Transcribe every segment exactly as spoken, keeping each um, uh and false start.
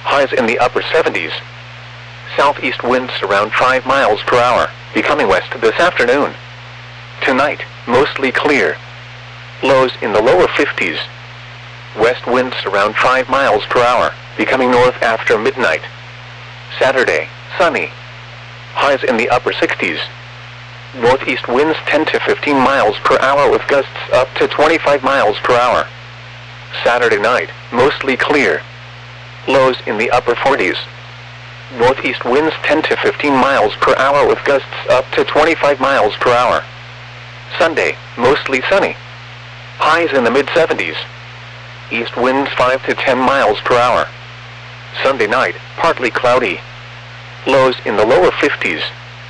highs in the upper seventies. Southeast winds around five miles per hour, becoming west this afternoon. Tonight, mostly clear. Lows in the lower fifties. West winds around five miles per hour, becoming north after midnight. Saturday, sunny. Highs in the upper sixties. Northeast winds ten to fifteen miles per hour with gusts up to twenty-five miles per hour. Saturday night, mostly clear. Lows in the upper forties. Northeast winds ten to fifteen miles per hour with gusts up to twenty-five miles per hour. Sunday, mostly sunny. Highs in the mid seventies. East winds five to ten miles per hour. Sunday night, partly cloudy. Lows in the lower fifties.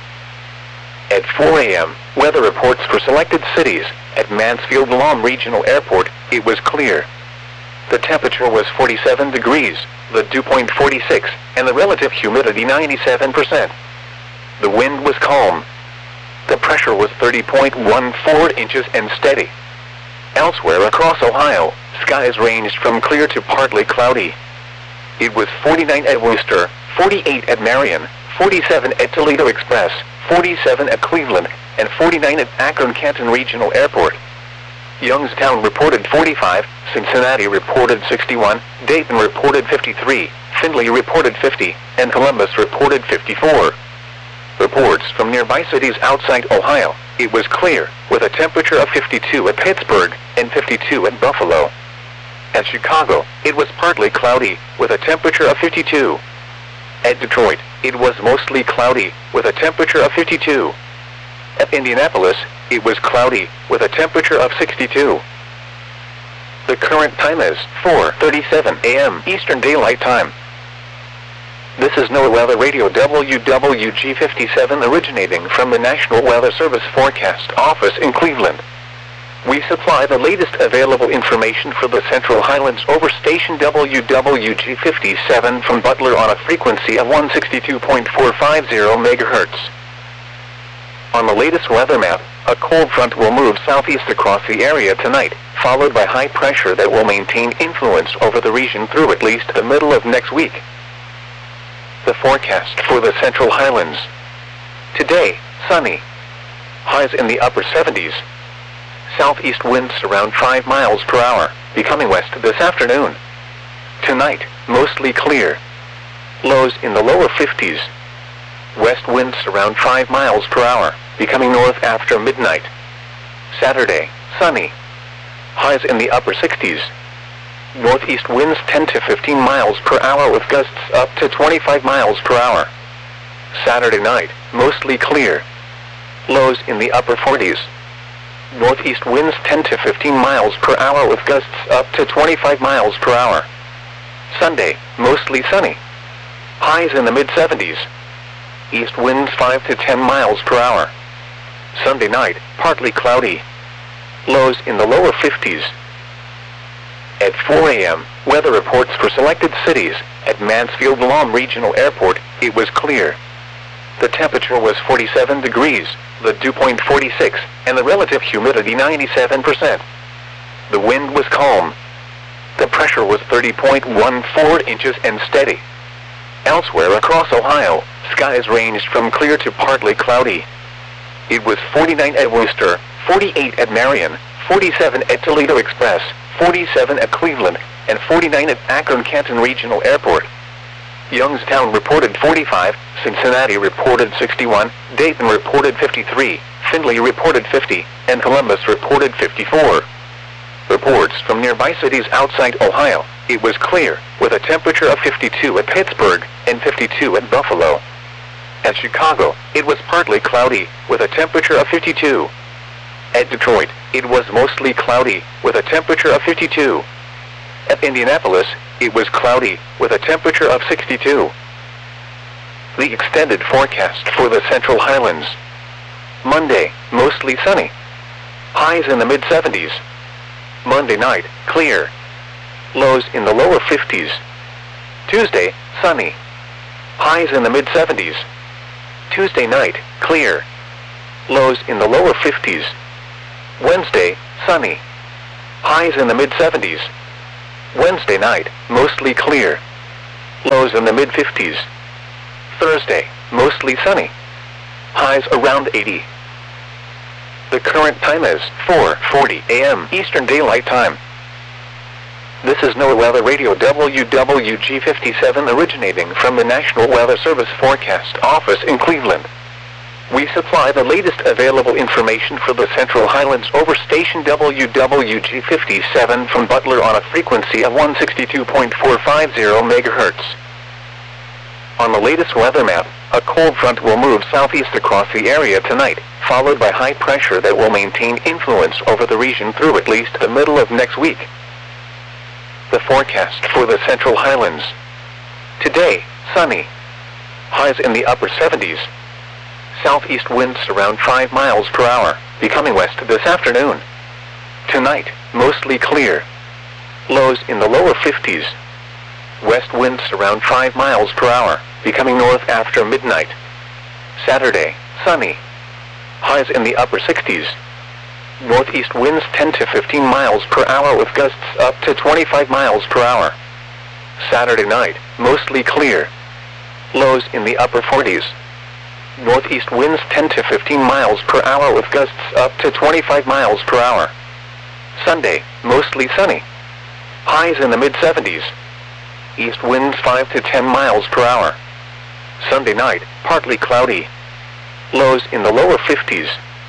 At four a m, weather reports for selected cities. At Mansfield-Lam Regional Airport, it was clear. The temperature was forty-seven degrees, the dew point forty-six, and the relative humidity ninety-seven percent. The wind was calm. The pressure was thirty point one four inches and steady. Elsewhere across Ohio, skies ranged from clear to partly cloudy. It was forty-nine at Worcester, forty-eight at Marion, forty-seven at Toledo Express, forty-seven at Cleveland, and forty-nine at Akron-Canton Regional Airport. Youngstown reported forty-five, Cincinnati reported sixty-one, Dayton reported fifty-three, Findlay reported fifty, and Columbus reported fifty-four. Reports from nearby cities outside Ohio, it was clear, with a temperature of fifty-two at Pittsburgh and fifty-two at Buffalo. At Chicago, it was partly cloudy, with a temperature of fifty-two. At Detroit, it was mostly cloudy, with a temperature of fifty-two. At Indianapolis, it was cloudy, with a temperature of sixty-two. The current time is four thirty-seven a m Eastern Daylight Time. This is NOAA Weather Radio W W G fifty-seven originating from the National Weather Service Forecast Office in Cleveland. We supply the latest available information for the Central Highlands over station W W G fifty-seven from Butler on a frequency of one sixty-two point four five zero megahertz. On the latest weather map, a cold front will move southeast across the area tonight, followed by high pressure that will maintain influence over the region through at least the middle of next week. The forecast for the Central Highlands. Today, sunny. Highs in the upper seventies. Southeast winds around five miles per hour, becoming west this afternoon. Tonight, mostly clear. Lows in the lower fifties. West winds around five miles per hour, becoming north after midnight. Saturday, sunny. Highs in the upper sixties. Northeast winds ten to fifteen miles per hour with gusts up to twenty-five miles per hour. Saturday night, mostly clear. Lows in the upper forties. Northeast winds ten to fifteen miles per hour with gusts up to twenty-five miles per hour. Sunday, mostly sunny. Highs in the mid seventies. East winds five to ten miles per hour. Sunday night, partly cloudy. Lows in the lower fifties. At four a m, weather reports for selected cities. At Mansfield-Lam Regional Airport, it was clear. The temperature was forty-seven degrees, the dew point forty-six, and the relative humidity ninety-seven percent. The wind was calm. The pressure was thirty point one four inches and steady. Elsewhere across Ohio, skies ranged from clear to partly cloudy. It was forty-nine at Worcester, forty-eight at Marion, forty-seven at Toledo Express, forty-seven at Cleveland, and forty-nine at Akron-Canton Regional Airport. Youngstown reported forty-five, Cincinnati reported sixty-one, Dayton reported fifty-three, Findlay reported fifty, and Columbus reported fifty-four. Reports from nearby cities outside Ohio, it was clear, with a temperature of fifty-two at Pittsburgh and fifty-two at Buffalo. At Chicago, it was partly cloudy, with a temperature of fifty-two. At Detroit, it was mostly cloudy, with a temperature of fifty-two. At Indianapolis, it was cloudy, with a temperature of sixty-two. The extended forecast for the Central Highlands. Monday, mostly sunny. Highs in the mid seventies. Monday night, clear. Lows in the lower fifties. Tuesday, sunny. Highs in the mid seventies. Tuesday night, clear. Lows in the lower fifties. Wednesday, sunny. Highs in the mid seventies. Wednesday night, mostly clear. Lows lows in the mid fifties. Thursday, mostly sunny. Highs around eighty. The current time is four forty a m Eastern Daylight Time. This is NOAA Weather Radio W W G fifty-seven originating from the National Weather Service Forecast Office in Cleveland. We supply the latest available information for the Central Highlands over station W W G fifty-seven from Butler on a frequency of one sixty-two point four five zero megahertz. On the latest weather map, a cold front will move southeast across the area tonight, followed by high pressure that will maintain influence over the region through at least the middle of next week. The forecast for the Central Highlands. Today, sunny. Highs in the upper seventies. Southeast winds around five miles per hour, becoming west this afternoon. Tonight, mostly clear. Lows in the lower fifties. West winds around five miles per hour, becoming north after midnight. Saturday, sunny. Highs in the upper sixties. Northeast winds ten to fifteen miles per hour with gusts up to twenty-five miles per hour. Saturday night, mostly clear. Lows in the upper forties. Northeast winds ten to fifteen miles per hour with gusts up to twenty-five miles per hour. Sunday, mostly sunny. Highs in the mid seventies. East winds five to ten miles per hour. Sunday night, partly cloudy. Lows in the lower fifties.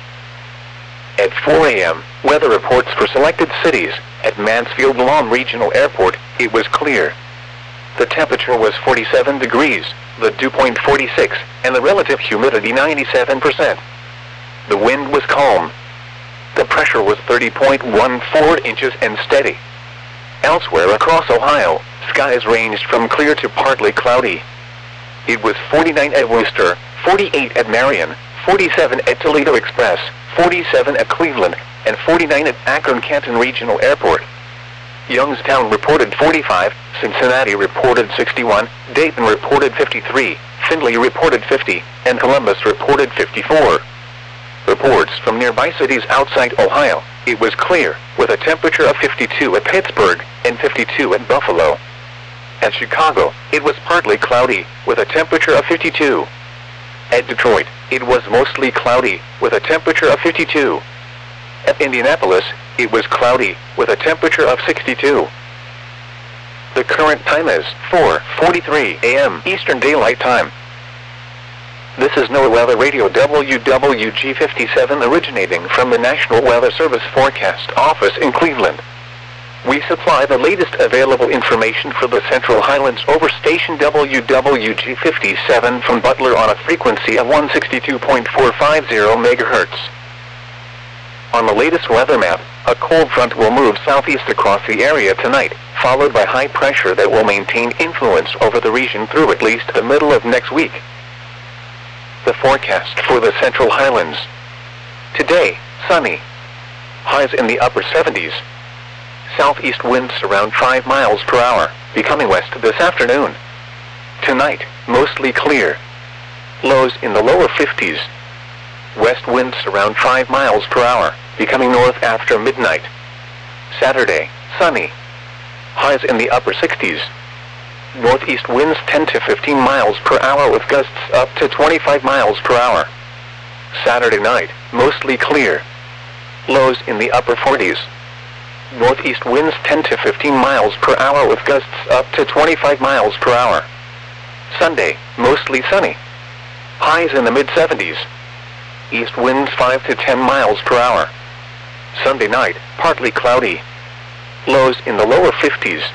At four a m, weather reports for selected cities. At Mansfield Lawn Regional Airport, it was clear. The temperature was forty-seven degrees, the dew point forty-six, and the relative humidity ninety-seven percent. The wind was calm. The pressure was thirty point one four inches and steady. Elsewhere across Ohio, skies ranged from clear to partly cloudy. It was forty-nine at Worcester, forty-eight at Marion, forty-seven at Toledo Express, forty-seven at Cleveland, and forty-nine at Akron-Canton Regional Airport. Youngstown reported forty-five, Cincinnati reported sixty-one, Dayton reported fifty-three, Findlay reported fifty, and Columbus reported fifty-four. Reports from nearby cities outside Ohio, it was clear, with a temperature of fifty-two at Pittsburgh and fifty-two at Buffalo. At Chicago, it was partly cloudy, with a temperature of fifty-two. At Detroit, it was mostly cloudy, with a temperature of fifty-two. At Indianapolis, it was cloudy, with a temperature of sixty-two. The current time is four forty-three a m Eastern Daylight Time. This is NOAA Weather Radio W W G fifty-seven originating from the National Weather Service Forecast Office in Cleveland. We supply the latest available information for the Central Highlands over station W W G fifty-seven from Butler on a frequency of one sixty-two point four five zero megahertz. On the latest weather map, a cold front will move southeast across the area tonight, followed by high pressure that will maintain influence over the region through at least the middle of next week. The forecast for the Central Highlands. Today, sunny. Highs in the upper seventies. Southeast winds around five miles per hour, becoming west this afternoon. Tonight, mostly clear. Lows in the lower fifties. West winds around five miles per hour, becoming north after midnight. Saturday, sunny. Highs in the upper sixties. Northeast winds ten to fifteen miles per hour with gusts up to twenty-five miles per hour. Saturday night, mostly clear. Lows in the upper forties. Northeast winds ten to fifteen miles per hour with gusts up to twenty-five miles per hour. Sunday, mostly sunny. Highs in the mid seventies. East winds five to ten miles per hour. Sunday night, partly cloudy. Lows in the lower fifties.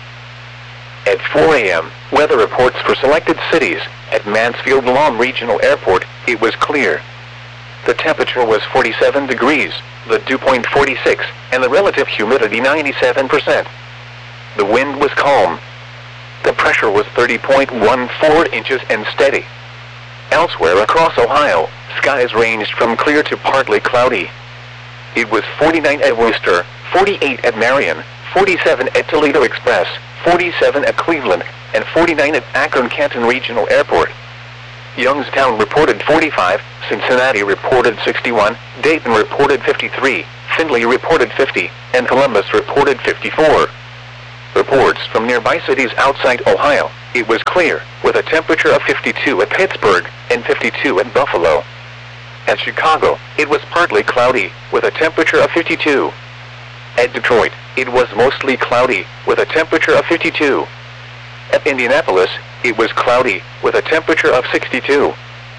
At four a m, weather reports for selected cities. At Mansfield Lawn Regional Airport, it was clear. The temperature was forty-seven degrees, the dew point forty-six, and the relative humidity ninety-seven percent. The wind was calm. The pressure was thirty point one four inches and steady. Elsewhere across Ohio, skies ranged from clear to partly cloudy. It was forty-nine at Worcester, forty-eight at Marion, forty-seven at Toledo Express, forty-seven at Cleveland, and forty-nine at Akron-Canton Regional Airport. Youngstown reported forty-five, Cincinnati reported sixty-one, Dayton reported fifty-three, Findlay reported fifty, and Columbus reported fifty-four. Reports from nearby cities outside Ohio, it was clear, with a temperature of fifty-two at Pittsburgh and fifty-two at Buffalo. At Chicago, it was partly cloudy, with a temperature of fifty-two. At Detroit, it was mostly cloudy, with a temperature of fifty-two. At Indianapolis, it was cloudy, with a temperature of sixty-two.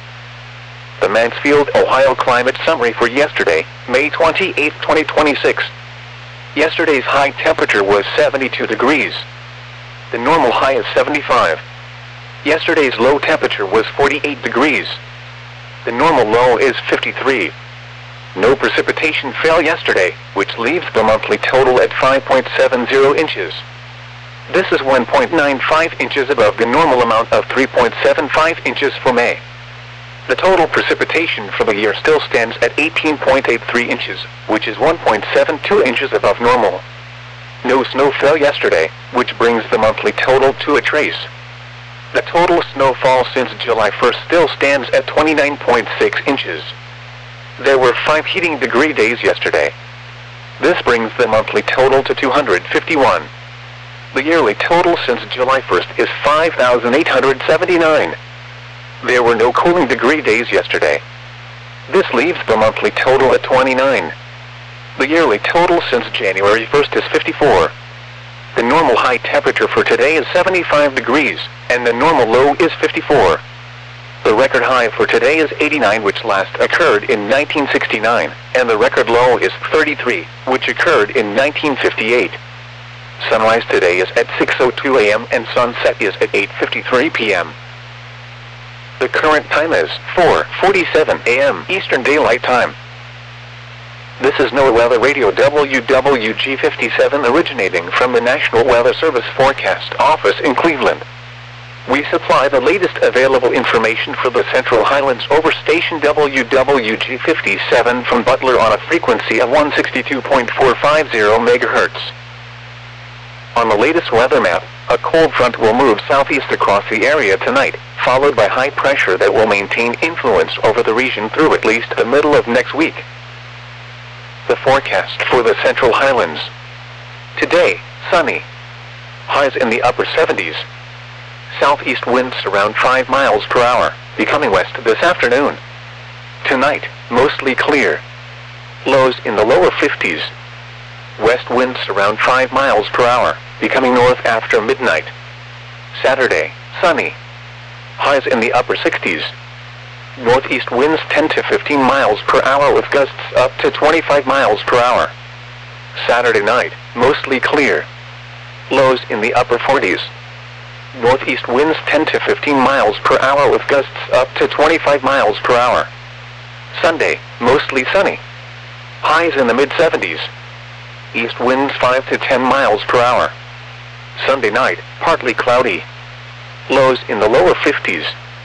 The Mansfield, Ohio climate summary for yesterday, May twenty-eighth, twenty twenty-six. Yesterday's high temperature was seventy-two degrees. The normal high is seventy-five. Yesterday's low temperature was forty-eight degrees. The normal low is fifty-three. No precipitation fell yesterday, which leaves the monthly total at five point seven zero inches. This is one point nine five inches above the normal amount of three point seven five inches for May. The total precipitation for the year still stands at eighteen point eight three inches, which is one point seven two inches above normal. No snow fell yesterday, which brings the monthly total to a trace. The total snowfall since July first still stands at twenty-nine point six inches. There were five heating degree days yesterday. This brings the monthly total to two hundred fifty-one. The yearly total since July first is five thousand eight hundred seventy-nine. There were no cooling degree days yesterday. This leaves the monthly total at twenty-nine. The yearly total since January first is fifty-four. The normal high temperature for today is seventy-five degrees, and the normal low is fifty-four. The record high for today is eighty-nine, which last occurred in nineteen sixty-nine, and the record low is thirty-three, which occurred in nineteen fifty-eight. Sunrise today is at six oh two a m and sunset is at eight fifty-three p m The current time is four forty-seven a m Eastern Daylight Time. This is NOAA Weather Radio W W G fifty-seven originating from the National Weather Service Forecast Office in Cleveland. We supply the latest available information for the Central Highlands over station W W G fifty-seven from Butler on a frequency of one sixty-two point four five zero megahertz. On the latest weather map, a cold front will move southeast across the area tonight, followed by high pressure that will maintain influence over the region through at least the middle of next week. The forecast for the Central Highlands. Today, sunny. Highs in the upper seventies. Southeast winds around five miles per hour, becoming west this afternoon. Tonight, mostly clear. Lows in the lower fifties. West winds around five miles per hour, becoming north after midnight. Saturday, sunny. Highs in the upper sixties. Northeast winds ten to fifteen miles per hour with gusts up to twenty-five miles per hour. Saturday night, mostly clear. Lows in the upper forties. Northeast winds ten to fifteen miles per hour with gusts up to twenty-five miles per hour. Sunday, mostly sunny. Highs in the mid seventies. East winds five to ten miles per hour. Sunday night, partly cloudy. Lows in the lower fifties.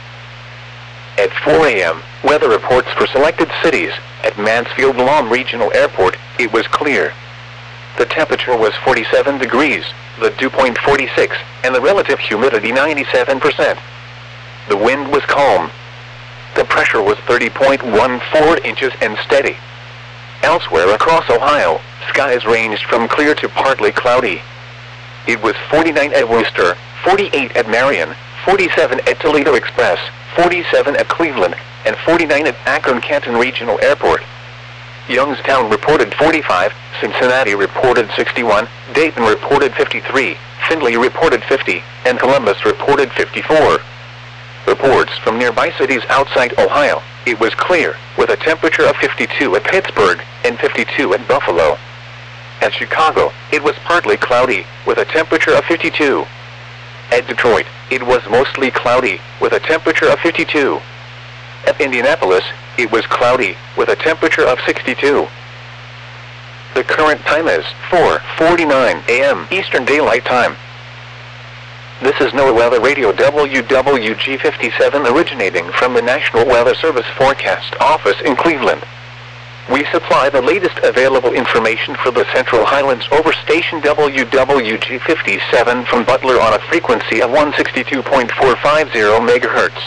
At four a m, weather reports for selected cities. At Mansfield-Lom Regional Airport, it was clear. The temperature was forty-seven degrees, the dew point forty-six, and the relative humidity ninety-seven percent. The wind was calm. The pressure was thirty point one four inches and steady. Elsewhere across Ohio, skies ranged from clear to partly cloudy. It was forty-nine at Worcester, forty-eight at Marion, forty-seven at Toledo Express, forty-seven at Cleveland, and forty-nine at Akron-Canton Regional Airport. Youngstown reported forty-five, Cincinnati reported sixty-one, Dayton reported fifty-three, Findlay reported fifty, and Columbus reported fifty-four. Reports from nearby cities outside Ohio, it was clear, with a temperature of fifty-two at Pittsburgh and fifty-two at Buffalo. At Chicago, it was partly cloudy, with a temperature of fifty-two. At Detroit, it was mostly cloudy, with a temperature of fifty-two. At Indianapolis, it was cloudy, with a temperature of sixty-two. The current time is four forty-nine a m Eastern Daylight Time. This is NOAA Weather Radio W W G fifty-seven originating from the National Weather Service Forecast Office in Cleveland. We supply the latest available information for the Central Highlands over station W W G fifty-seven from Butler on a frequency of one sixty-two point four five zero megahertz.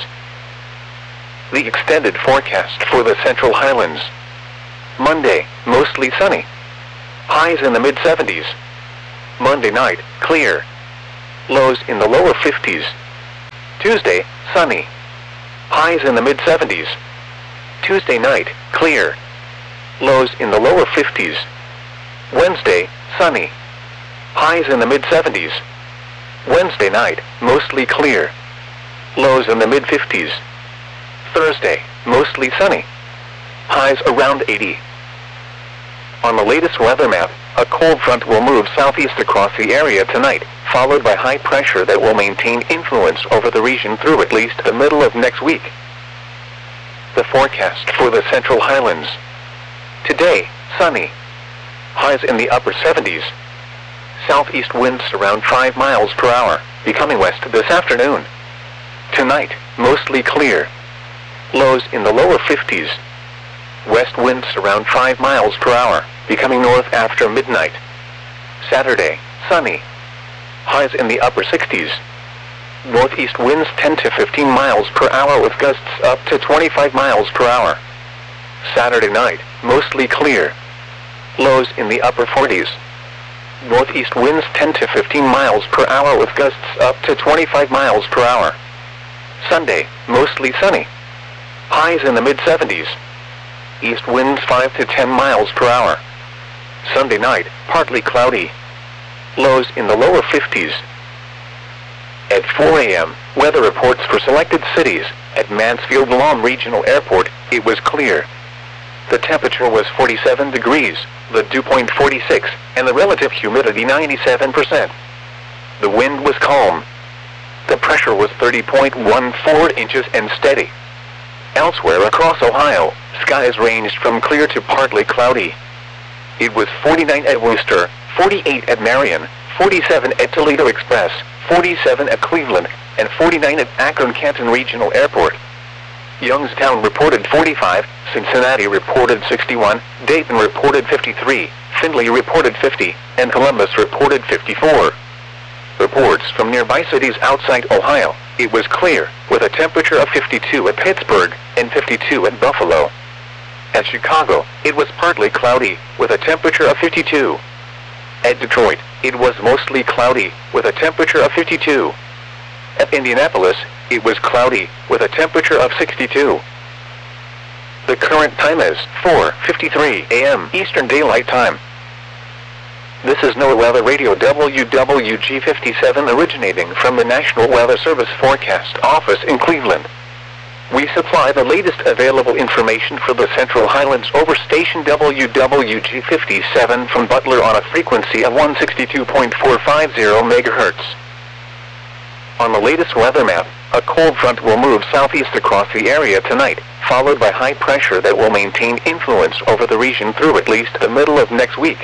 The extended forecast for the Central Highlands. Monday, mostly sunny. Highs in the mid seventies. Monday night, clear. Lows in the lower fifties. Tuesday, sunny. Highs in the mid seventies. Tuesday night, clear. Lows in the lower fifties. Wednesday, sunny. Highs in the mid seventies. Wednesday night, mostly clear. Lows in the mid fifties. Thursday, mostly sunny. Highs around eighty. On the latest weather map, a cold front will move southeast across the area tonight, followed by high pressure that will maintain influence over the region through at least the middle of next week. The forecast for the Central Highlands. Today, sunny. Highs in the upper seventies. Southeast winds around five miles per hour, becoming west this afternoon. Tonight, mostly clear. Lows in the lower fifties. West winds around five miles per hour, becoming north after midnight. Saturday, sunny. Highs in the upper sixties. Northeast winds ten to fifteen miles per hour with gusts up to twenty-five miles per hour. Saturday night, mostly clear. Lows in the upper forties. Northeast winds ten to fifteen miles per hour with gusts up to twenty-five miles per hour. Sunday, mostly sunny. Highs in the mid seventies. East winds five to ten miles per hour. Sunday night, partly cloudy. Lows in the lower fifties. At four a m, weather reports for selected cities. At Mansfield Lawn Regional Airport, it was clear. The temperature was forty-seven degrees, the dew point forty-six, and the relative humidity ninety-seven percent. The wind was calm. The pressure was thirty point one four inches and steady. Elsewhere across Ohio, skies ranged from clear to partly cloudy. It was forty-nine at Worcester, forty-eight at Marion, forty-seven at Toledo Express, forty-seven at Cleveland, and forty-nine at Akron-Canton Regional Airport. Youngstown reported forty-five, Cincinnati reported sixty-one, Dayton reported fifty-three, Findlay reported fifty, and Columbus reported fifty-four. Reports from nearby cities outside Ohio, it was clear, with a temperature of fifty-two at Pittsburgh and fifty-two at Buffalo. At Chicago, it was partly cloudy, with a temperature of fifty-two. At Detroit, it was mostly cloudy, with a temperature of fifty-two. At Indianapolis, it was cloudy, with a temperature of sixty-two. The current time is four fifty-three a m Eastern Daylight Time. This is NOAA Weather Radio W W G fifty-seven originating from the National Weather Service Forecast Office in Cleveland. We supply the latest available information for the Central Highlands over station W W G fifty-seven from Butler on a frequency of one sixty-two point four five zero megahertz. On the latest weather map, a cold front will move southeast across the area tonight, followed by high pressure that will maintain influence over the region through at least the middle of next week.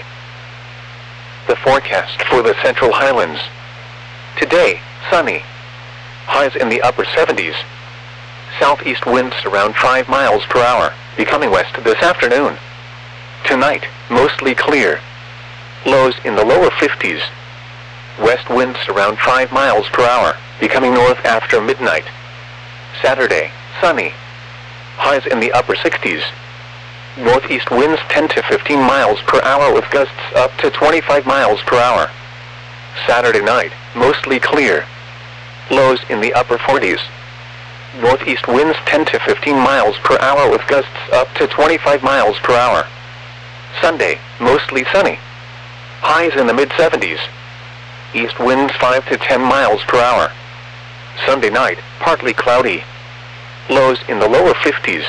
The forecast for the Central Highlands. Today, sunny. Highs in the upper seventies. Southeast winds around five miles per hour, becoming west this afternoon. Tonight, mostly clear. Lows in the lower fifties. West winds around five miles per hour, becoming north after midnight. Saturday, sunny. Highs in the upper sixties. Northeast winds ten to fifteen miles per hour with gusts up to twenty-five miles per hour. Saturday night, mostly clear. Lows in the upper forties. Northeast winds ten to fifteen miles per hour with gusts up to twenty-five miles per hour. Sunday, mostly sunny. Highs in the mid seventies. East winds five to ten miles per hour. Sunday night, partly cloudy. Lows in the lower fifties.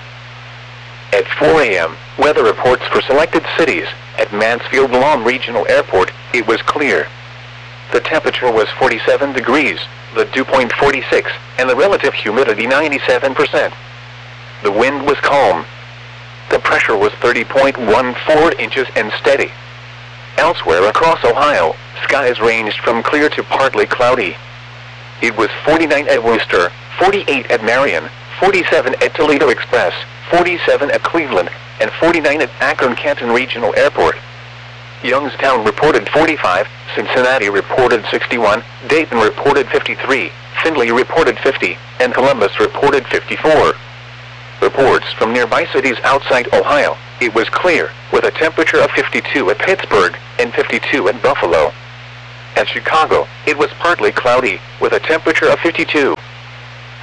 At four a m, weather reports for selected cities. At Mansfield Lawn Regional Airport, it was clear. The temperature was forty-seven degrees, the dew point forty-six, and the relative humidity ninety-seven percent. The wind was calm. The pressure was thirty point one four inches and steady. Elsewhere across Ohio, skies ranged from clear to partly cloudy. It was forty-nine at Worcester, forty-eight at Marion, forty-seven at Toledo Express, forty-seven at Cleveland, and forty-nine at Akron-Canton Regional Airport. Youngstown reported forty-five, Cincinnati reported sixty-one, Dayton reported fifty-three, Findlay reported fifty, and Columbus reported fifty-four. Reports from nearby cities outside Ohio, it was clear, with a temperature of fifty-two at Pittsburgh and fifty-two at Buffalo. At Chicago, it was partly cloudy, with a temperature of fifty-two.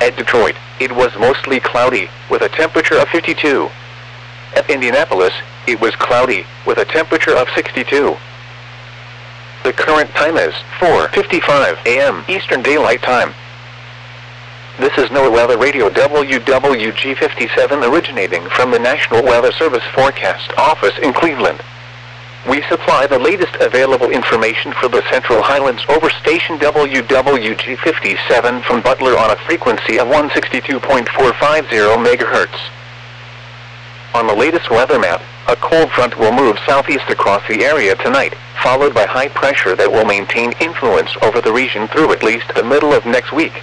At Detroit, it was mostly cloudy, with a temperature of fifty-two. At Indianapolis, it was cloudy, with a temperature of sixty-two. The current time is four fifty-five a m Eastern Daylight Time. This is NOAA Weather Radio W W G fifty-seven originating from the National Weather Service Forecast Office in Cleveland. We supply the latest available information for the Central Highlands over station W W G fifty-seven from Butler on a frequency of one sixty-two point four five zero megahertz. On the latest weather map, a cold front will move southeast across the area tonight, followed by high pressure that will maintain influence over the region through at least the middle of next week.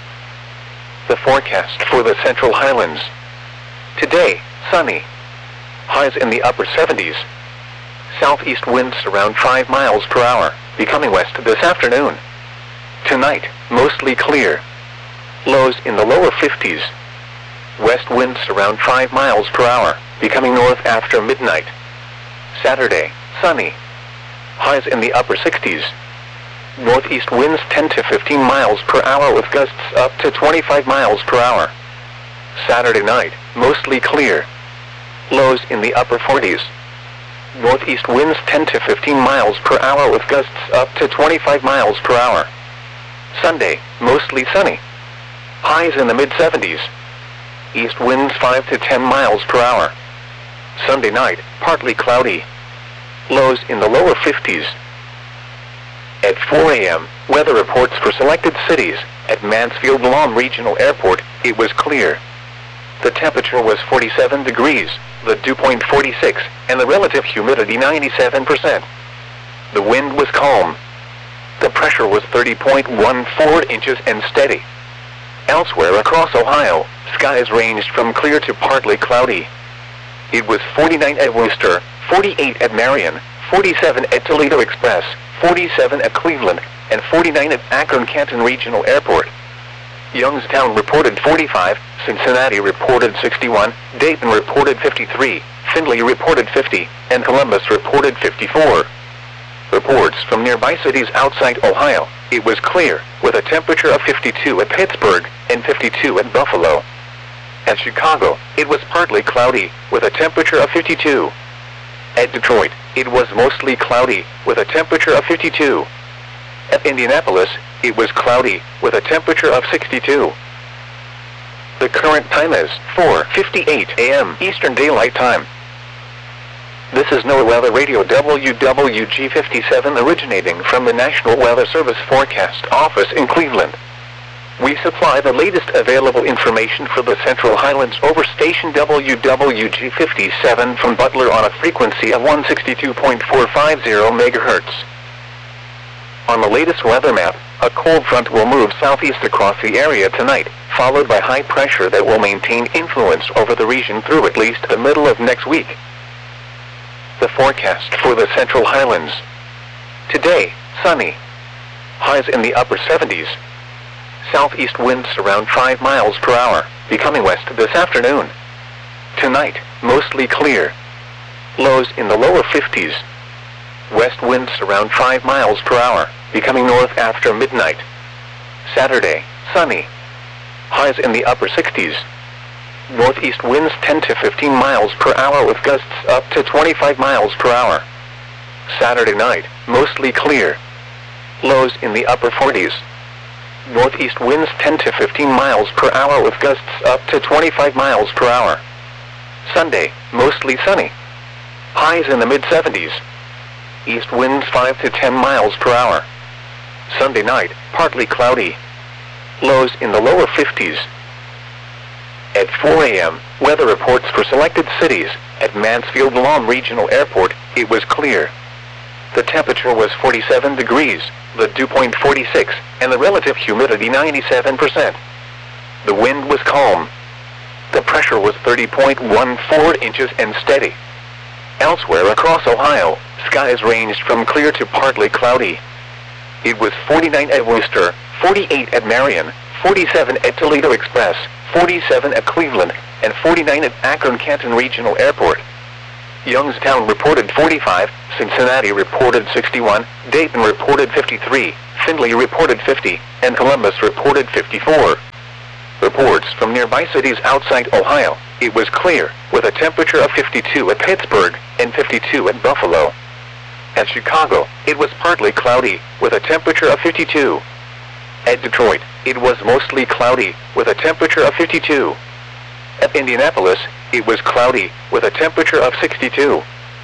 The forecast for the Central Highlands. Today, sunny. Highs in the upper seventies. Southeast winds around five miles per hour, becoming west this afternoon. Tonight, mostly clear. Lows in the lower fifties. West winds around five miles per hour, becoming north after midnight. Saturday, sunny. Highs in the upper sixties. Northeast winds ten to fifteen miles per hour with gusts up to twenty-five miles per hour. Saturday night, mostly clear. Lows in the upper forties. Northeast winds ten to fifteen miles per hour with gusts up to twenty-five miles per hour. Sunday, mostly sunny. Highs in the mid seventies. East winds five to ten miles per hour. Sunday night, partly cloudy. Lows in the lower fifties. At four a m, weather reports for selected cities. At Mansfield-Lom Regional Airport, it was clear. The temperature was forty-seven degrees, the dew point forty-six, and the relative humidity ninety-seven percent. The wind was calm. The pressure was thirty point one four inches and steady. Elsewhere across Ohio, skies ranged from clear to partly cloudy. It was forty-nine at Worcester, forty-eight at Marion, forty-seven at Toledo Express, forty-seven at Cleveland, and forty-nine at Akron-Canton Regional Airport. Youngstown reported forty-five, Cincinnati reported sixty-one, Dayton reported fifty-three, Findlay reported fifty, and Columbus reported fifty-four. Reports from nearby cities outside Ohio, it was clear, with a temperature of fifty-two at Pittsburgh, and fifty-two at Buffalo. At Chicago, it was partly cloudy, with a temperature of fifty-two. At Detroit, it was mostly cloudy, with a temperature of fifty-two. At Indianapolis, it was cloudy, with a temperature of sixty-two. The current time is four fifty-eight a m Eastern Daylight Time. This is NOAA Weather Radio W W G fifty-seven originating from the National Weather Service Forecast Office in Cleveland. We supply the latest available information for the Central Highlands over station W W G fifty-seven from Butler on a frequency of one sixty-two point four five zero megahertz. On the latest weather map, a cold front will move southeast across the area tonight, followed by high pressure that will maintain influence over the region through at least the middle of next week. The forecast for the Central Highlands. Today, sunny. Highs in the upper seventies. Southeast winds around five miles per hour, becoming west this afternoon. Tonight, mostly clear. Lows in the lower fifties. West winds around five miles per hour, becoming north after midnight. Saturday, sunny. Highs in the upper sixties. Northeast winds ten to fifteen miles per hour with gusts up to twenty-five miles per hour. Saturday night, mostly clear. Lows in the upper forties. Northeast winds ten to fifteen miles per hour with gusts up to twenty-five miles per hour. Sunday, mostly sunny. Highs in the mid seventies. East winds five to ten miles per hour. Sunday night, partly cloudy. Lows in the lower fifties. At four a m, weather reports for selected cities. At Mansfield-Lom Regional Airport, it was clear. The temperature was forty-seven degrees, the dew point forty-six, and the relative humidity ninety-seven percent. The wind was calm. The pressure was thirty point one four inches and steady. Elsewhere across Ohio, skies ranged from clear to partly cloudy. It was forty-nine at Worcester, forty-eight at Marion, forty-seven at Toledo Express, forty-seven at Cleveland, and forty-nine at Akron-Canton Regional Airport. Youngstown reported forty-five, Cincinnati reported sixty-one, Dayton reported fifty-three, Findlay reported fifty, and Columbus reported fifty-four. Reports from nearby cities outside Ohio, it was clear, with a temperature of fifty-two at Pittsburgh and fifty-two at Buffalo. At Chicago, it was partly cloudy, with a temperature of fifty-two. At Detroit, it was mostly cloudy, with a temperature of fifty-two. At Indianapolis, it was cloudy, with a temperature of sixty-two.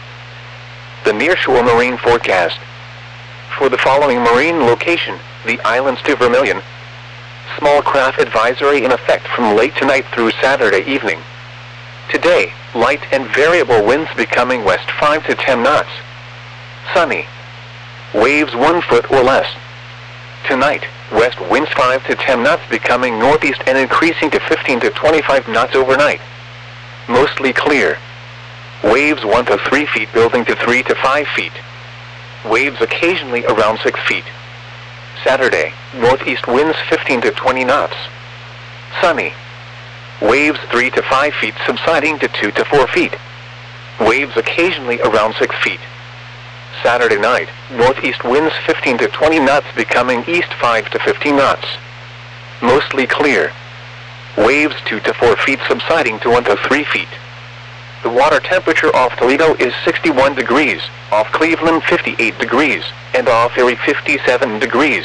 The nearshore marine forecast. For the following marine location, the islands to Vermilion. Small craft advisory in effect from late tonight through Saturday evening. Today, light and variable winds becoming west five to ten knots. Sunny. Waves one foot or less. Tonight, west winds five to ten knots becoming northeast and increasing to fifteen to twenty-five knots overnight. Mostly clear. Waves one to three feet building to three to five feet. Waves occasionally around six feet. Saturday, northeast winds fifteen to twenty knots. Sunny. Waves three to five feet subsiding to two to four feet. Waves occasionally around six feet. Saturday night, northeast winds fifteen to twenty knots becoming east five to fifteen knots. Mostly clear. Waves two to four feet subsiding to one to three feet. The water temperature off Toledo is sixty-one degrees, off Cleveland fifty-eight degrees, and off Erie fifty-seven degrees.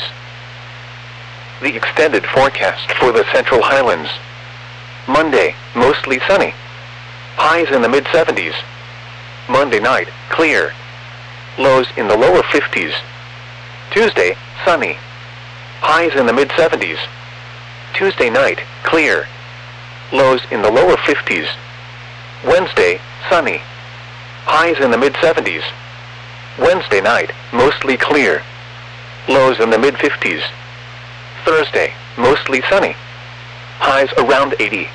The extended forecast for the Central Highlands. Monday, mostly sunny. Highs in the mid seventies. Monday night, clear. Lows in the lower fifties. Tuesday, sunny. Highs in the mid seventies. Tuesday night, clear. Lows in the lower fifties. Wednesday, sunny. Highs in the mid seventies. Wednesday night, mostly clear. Lows in the mid fifties. Thursday, mostly sunny. Highs around eighty.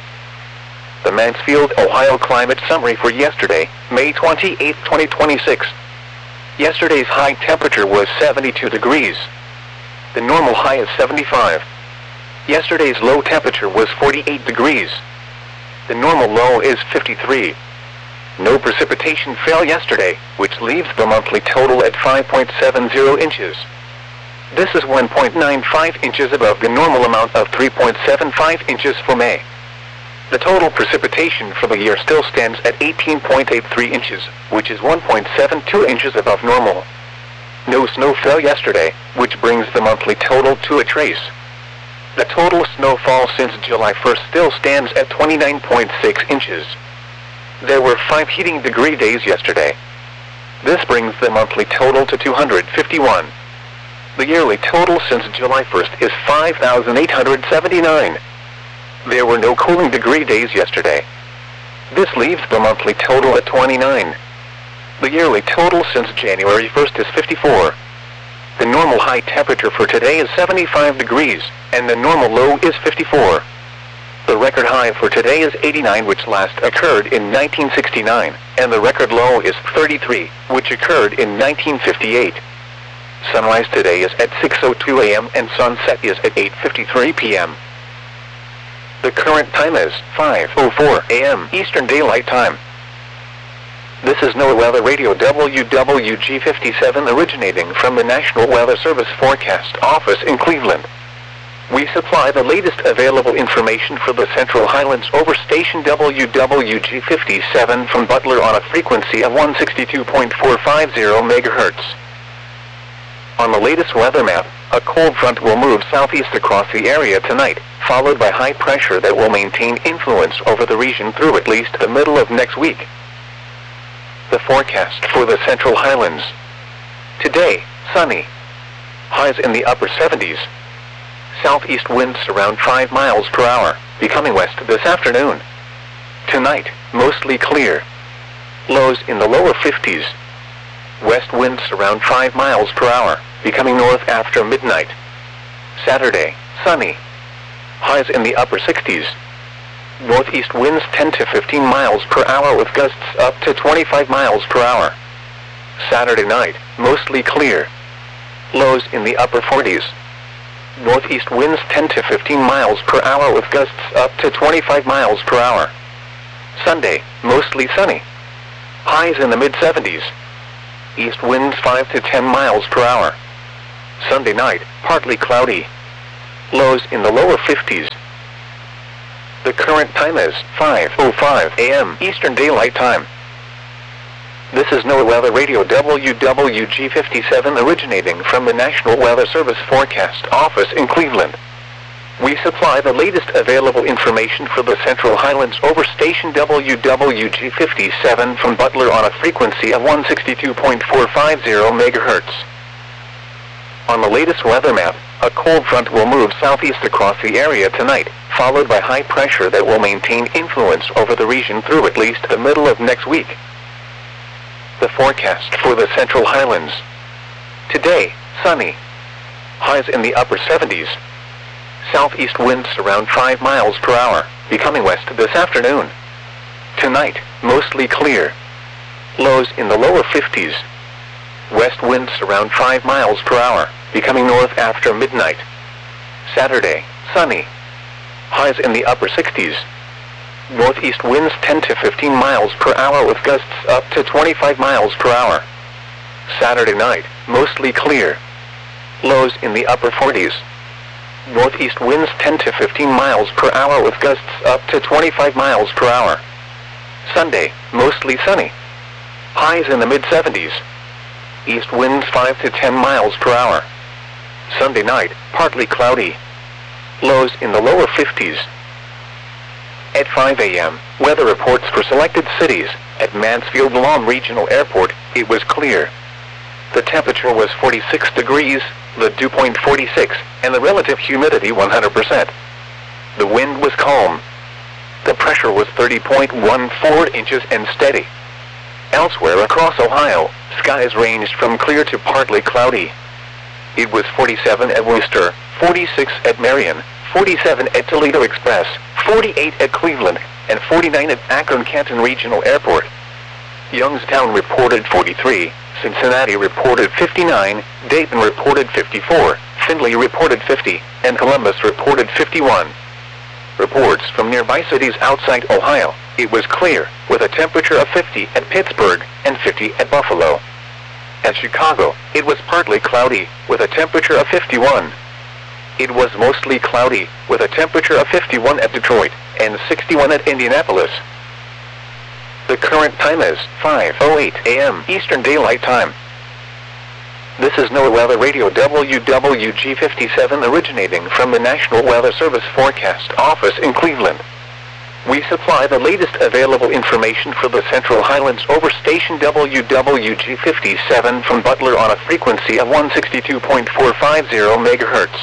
The Mansfield, Ohio climate summary for yesterday, May twenty-eighth, twenty twenty-six. Yesterday's high temperature was seventy-two degrees. The normal high is seventy-five. Yesterday's low temperature was forty-eight degrees. The normal low is fifty-three. No precipitation fell yesterday, which leaves the monthly total at five point seven zero inches. This is one point nine five inches above the normal amount of three point seven five inches for May. The total precipitation for the year still stands at eighteen point eight three inches, which is one point seven two inches above normal. No snow fell yesterday, which brings the monthly total to a trace. The total snowfall since July first still stands at twenty-nine point six inches. There were five heating degree days yesterday. This brings the monthly total to two hundred fifty-one. The yearly total since July first is five thousand eight hundred seventy-nine. There were no cooling degree days yesterday. This leaves the monthly total at twenty-nine. The yearly total since January first is fifty-four. The normal high temperature for today is seventy-five degrees, and the normal low is fifty-four. The record high for today is eighty-nine, which last occurred in nineteen sixty-nine, and the record low is thirty-three, which occurred in nineteen fifty-eight. Sunrise today is at six oh two a m and sunset is at eight fifty-three p m The current time is five oh four a m Eastern Daylight Time. This is NOAA Weather Radio W W G fifty-seven originating from the National Weather Service Forecast Office in Cleveland. We supply the latest available information for the Central Highlands over station W W G fifty-seven from Butler on a frequency of one sixty-two point four five zero megahertz. On the latest weather map, a cold front will move southeast across the area tonight, followed by high pressure that will maintain influence over the region through at least the middle of next week. The forecast for the Central Highlands. Today, sunny. Highs in the upper seventies. Southeast winds around five miles per hour, becoming west this afternoon. Tonight, mostly clear. Lows in the lower fifties. West winds around five miles per hour, becoming north after midnight. Saturday, sunny. Highs in the upper sixties. Northeast winds ten to fifteen miles per hour with gusts up to twenty-five miles per hour. Saturday night, mostly clear. Lows in the upper forties. Northeast winds ten to fifteen miles per hour with gusts up to twenty-five miles per hour. Sunday, mostly sunny. Highs in the mid seventies. East winds five to ten miles per hour. Sunday night, partly cloudy. Lows in the lower fifties. The current time is five oh five a m Eastern Daylight Time. This is NOAA Weather Radio W W G fifty-seven originating from the National Weather Service Forecast Office in Cleveland. We supply the latest available information for the Central Highlands over station W W G fifty-seven from Butler on a frequency of one sixty-two point four five zero megahertz. On the latest weather map, a cold front will move southeast across the area tonight, followed by high pressure that will maintain influence over the region through at least the middle of next week. The forecast for the Central Highlands. Today, sunny. Highs in the upper seventies. Southeast winds around five miles per hour, becoming west this afternoon. Tonight, mostly clear. Lows in the lower fifties. West winds around five miles per hour, becoming north after midnight. Saturday, sunny. Highs in the upper sixties. Northeast winds ten to fifteen miles per hour with gusts up to twenty-five miles per hour. Saturday night, mostly clear. Lows in the upper forties. Northeast winds ten to fifteen miles per hour with gusts up to twenty-five miles per hour. Sunday, mostly sunny. Highs in the mid seventies. East winds five to ten miles per hour. Sunday night, partly cloudy. Lows in the lower fifties. At five a m, weather reports for selected cities. At Mansfield Lawn Regional Airport, it was clear. The temperature was forty-six degrees, the dew point forty-six, and the relative humidity one hundred percent. The wind was calm. The pressure was thirty point one four inches and steady. Elsewhere across Ohio, skies ranged from clear to partly cloudy. It was forty-seven at Worcester, forty-six at Marion, forty-seven at Toledo Express, forty-eight at Cleveland, and forty-nine at Akron-Canton Regional Airport. Youngstown reported forty-three, Cincinnati reported fifty-nine, Dayton reported fifty-four, Findlay reported fifty, and Columbus reported fifty-one. Reports from nearby cities outside Ohio, it was clear, with a temperature of fifty at Pittsburgh and fifty at Buffalo. At Chicago, it was partly cloudy, with a temperature of fifty-one. It was mostly cloudy, with a temperature of fifty-one at Detroit, and sixty-one at Indianapolis. The current time is five oh eight a m Eastern Daylight Time. This is NOAA Weather Radio W W G fifty-seven originating from the National Weather Service Forecast Office in Cleveland. We supply the latest available information for the Central Highlands over station W W G fifty-seven from Butler on a frequency of one sixty-two point four five zero megahertz.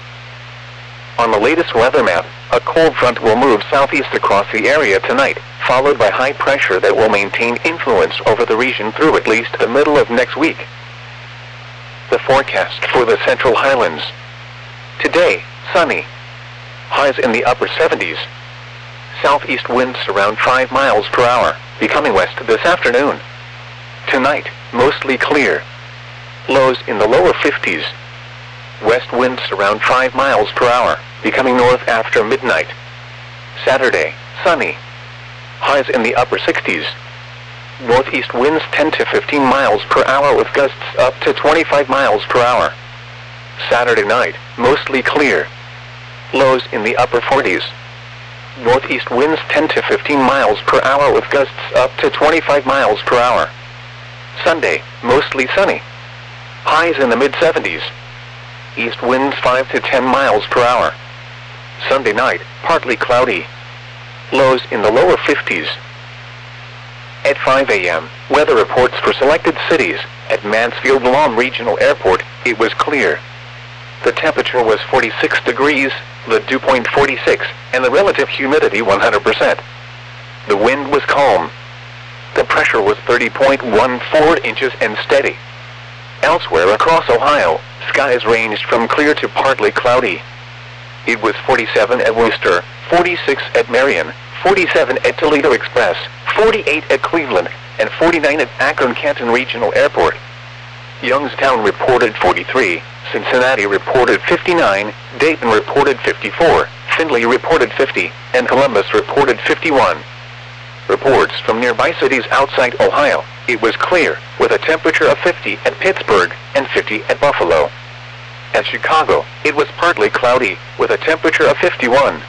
On the latest weather map, a cold front will move southeast across the area tonight, followed by high pressure that will maintain influence over the region through at least the middle of next week. The forecast for the Central Highlands. Today, sunny. Highs in the upper seventies. Southeast winds around five miles per hour, becoming west this afternoon. Tonight, mostly clear. Lows in the lower fifties. West winds around five miles per hour, becoming north after midnight. Saturday, sunny. Highs in the upper sixties. Northeast winds ten to fifteen miles per hour with gusts up to twenty-five miles per hour. Saturday night, mostly clear. Lows in the upper forties. Northeast winds ten to fifteen miles per hour with gusts up to twenty-five miles per hour. Sunday, mostly sunny. Highs in the mid seventies. East winds five to ten miles per hour. Sunday night, partly cloudy. Lows in the lower fifties. At five a m, weather reports for selected cities. At Mansfield Lawn Regional Airport, it was clear. The temperature was forty-six degrees, the dew point forty-six, and the relative humidity one hundred percent. The wind was calm. The pressure was thirty point one four inches and steady. Elsewhere across Ohio, skies ranged from clear to partly cloudy. It was forty-seven at Worcester, forty-six at Marion, forty-seven at Toledo Express, forty-eight at Cleveland, and forty-nine at Akron-Canton Regional Airport. Youngstown reported forty-three, Cincinnati reported fifty-nine, Dayton reported fifty-four, Findlay reported fifty, and Columbus reported fifty-one. Reports from nearby cities outside Ohio, it was clear, with a temperature of fifty at Pittsburgh and fifty at Buffalo. At Chicago, it was partly cloudy, with a temperature of fifty-one.